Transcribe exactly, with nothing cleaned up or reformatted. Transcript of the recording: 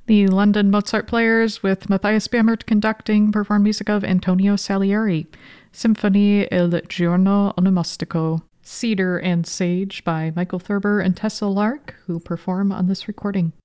The London Mozart Players, with Matthias Bamert conducting, performed music of Antonio Salieri, Symphonie Il Giorno Onomastico, Cedar and Sage by Michael Thurber and Tessa Lark, who perform on this recording.